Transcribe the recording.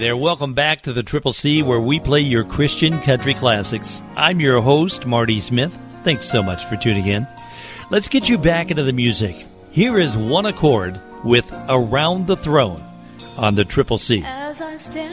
there. Welcome back to the Triple C, where we play your Christian country classics. I'm your host, Marty Smith. Thanks so much for tuning in. Let's get you back into the music. Here is One Accord with Around the Throne on the Triple C. As I stand